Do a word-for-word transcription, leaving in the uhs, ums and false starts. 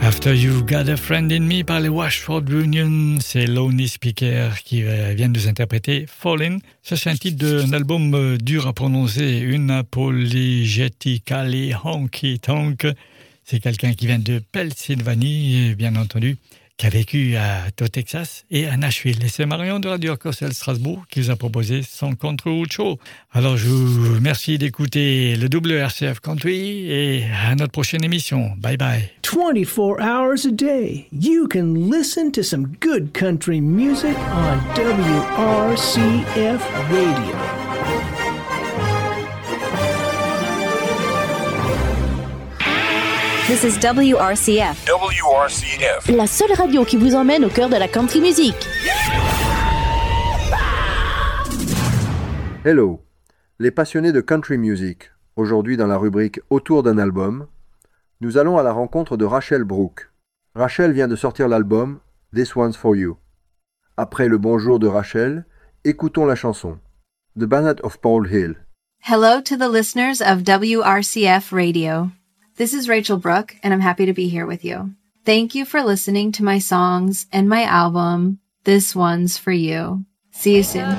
After You've Got a Friend in Me par les Washford Union, c'est Lonely Speaker qui euh, vient de nous interpréter Fallin'. Ça, c'est un titre d'un album euh, dur à prononcer, une apologetically honky tonk. C'est quelqu'un qui vient de Pennsylvanie, bien entendu, qui a vécu à, au Texas et à Nashville. Et c'est Marion de Radio Arc-en-Ciel Strasbourg qui vous a proposé son Country Show. Alors, je vous remercie d'écouter le W R C F Country et à notre prochaine émission. Bye bye. twenty-four hours a day, you can listen to some good country music on W R C F Radio. This is W R C F. W R C F. La seule radio qui vous emmène au cœur de la country music. Hello, les passionnés de country music. Aujourd'hui dans la rubrique Autour d'un album, nous allons à la rencontre de Rachel Brooke. Rachel vient de sortir l'album This One's For You. Après le bonjour de Rachel, écoutons la chanson The Ballad of Paul Hill. Hello to the listeners of W R C F Radio. This is Rachel Brooke, and I'm happy to be here with you. Thank you for listening to my songs and my album, This One's For You. See you soon.